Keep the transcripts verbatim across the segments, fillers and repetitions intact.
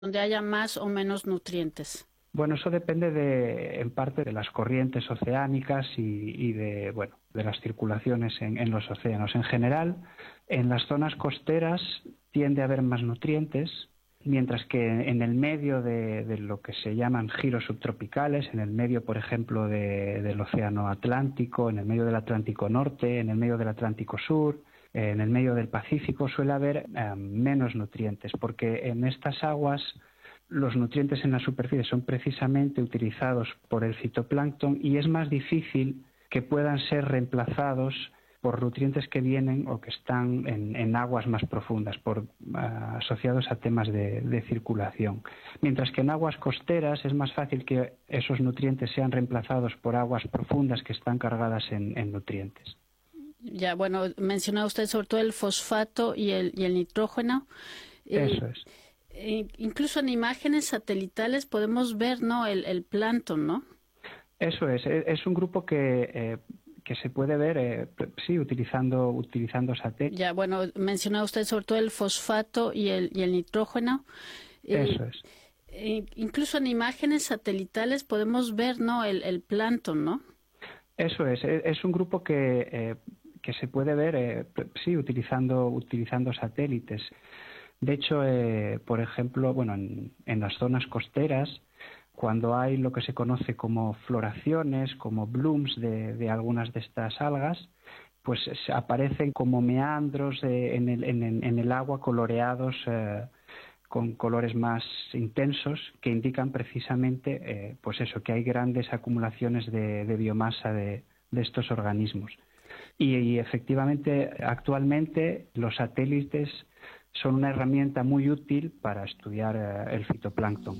donde haya más o menos nutrientes? Bueno, eso depende de, en parte de las corrientes oceánicas y, y de, bueno, de las circulaciones en, en los océanos. En general, en las zonas costeras tiende a haber más nutrientes, mientras que en el medio de, de lo que se llaman giros subtropicales, en el medio, por ejemplo, de, del Océano Atlántico, en el medio del Atlántico Norte, en el medio del Atlántico Sur, en el medio del Pacífico, suele haber eh, menos nutrientes, porque en estas aguas los nutrientes en la superficie son precisamente utilizados por el fitoplancton y es más difícil que puedan ser reemplazados por nutrientes que vienen o que están en, en aguas más profundas, por, uh, asociados a temas de, de circulación. Mientras que en aguas costeras es más fácil que esos nutrientes sean reemplazados por aguas profundas que están cargadas en, en nutrientes. Ya, bueno, mencionaba usted sobre todo el fosfato y el, y el nitrógeno. Eso es. Eh, incluso en imágenes satelitales podemos ver, ¿no?, el, el plancton, ¿no? Eso es. Es un grupo que... Eh, que se puede ver, eh, sí, utilizando utilizando satélites. Ya, bueno, mencionaba usted sobre todo el fosfato y el, y el nitrógeno. Eh, Eso es. Eh, incluso en imágenes satelitales podemos ver, ¿no?, el, el plancton, ¿no? Eso es. Es un grupo que, eh, que se puede ver, eh, sí, utilizando utilizando satélites. De hecho, eh, por ejemplo, bueno, en, en las zonas costeras, cuando hay lo que se conoce como floraciones, como blooms de, de algunas de estas algas, pues aparecen como meandros de, en, el, en, en el agua coloreados eh, con colores más intensos que indican precisamente eh, pues eso, que hay grandes acumulaciones de, de biomasa de, de estos organismos. Y, y efectivamente, actualmente los satélites son una herramienta muy útil para estudiar eh, el fitoplancton.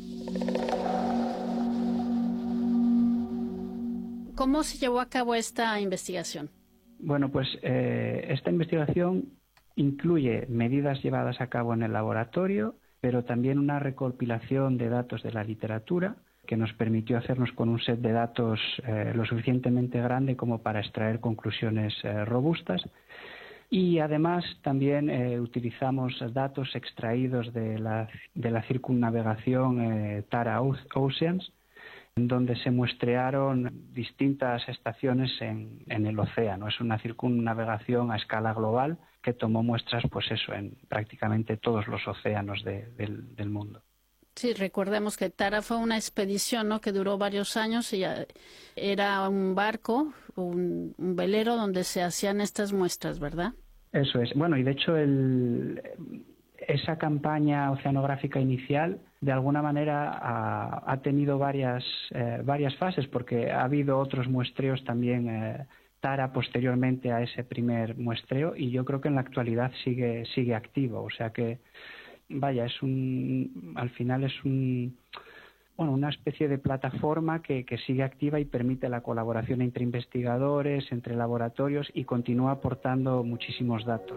¿Cómo se llevó a cabo esta investigación? Bueno, pues eh, esta investigación incluye medidas llevadas a cabo en el laboratorio, pero también una recopilación de datos de la literatura que nos permitió hacernos con un set de datos eh, lo suficientemente grande como para extraer conclusiones eh, robustas. Y además también eh, utilizamos datos extraídos de la, de la circunnavegación eh, Tara Oceans, en donde se muestrearon distintas estaciones en, en el océano. Es una circunnavegación a escala global que tomó muestras, pues eso, en prácticamente todos los océanos de, del, del mundo. Sí, recordemos que Tara fue una expedición, ¿no?, que duró varios años y era un barco, un, un velero donde se hacían estas muestras, ¿verdad? Eso es. Bueno, y de hecho el, esa campaña oceanográfica inicial de alguna manera ha, ha tenido varias, eh, varias fases, porque ha habido otros muestreos también, eh, Tara posteriormente a ese primer muestreo, y yo creo que en la actualidad sigue, sigue activo. O sea que, vaya, es un, al final es un, bueno, una especie de plataforma que, que sigue activa y permite la colaboración entre investigadores, entre laboratorios, y continúa aportando muchísimos datos.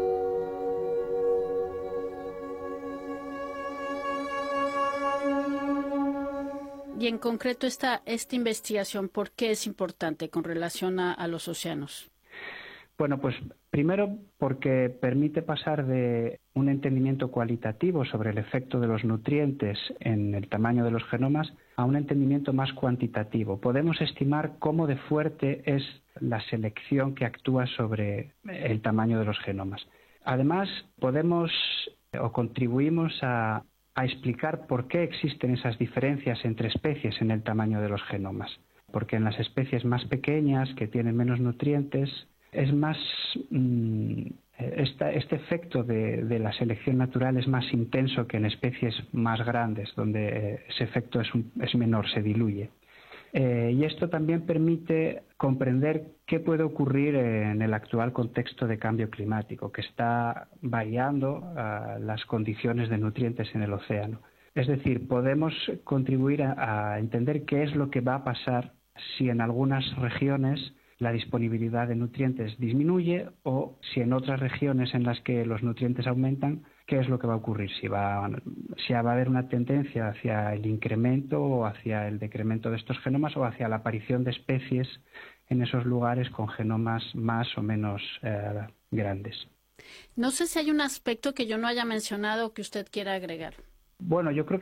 Y en concreto esta, esta investigación, ¿por qué es importante con relación a, a los océanos? Bueno, pues primero porque permite pasar de un entendimiento cualitativo sobre el efecto de los nutrientes en el tamaño de los genomas a un entendimiento más cuantitativo. Podemos estimar cómo de fuerte es la selección que actúa sobre el tamaño de los genomas. Además, podemos o contribuimos a, a explicar por qué existen esas diferencias entre especies en el tamaño de los genomas. Porque en las especies más pequeñas, que tienen menos nutrientes, es más, mmm, esta, este efecto de, de la selección natural es más intenso que en especies más grandes, donde ese efecto es, un, es menor, se diluye. Eh, y esto también permite comprender qué puede ocurrir en el actual contexto de cambio climático, que está variando uh, las condiciones de nutrientes en el océano. Es decir, podemos contribuir a, a entender qué es lo que va a pasar si en algunas regiones la disponibilidad de nutrientes disminuye, o si en otras regiones en las que los nutrientes aumentan, qué es lo que va a ocurrir, si va, si va a haber una tendencia hacia el incremento o hacia el decremento de estos genomas, o hacia la aparición de especies en esos lugares con genomas más o menos eh, grandes. No sé si hay un aspecto que yo no haya mencionado que usted quiera agregar. Bueno, yo creo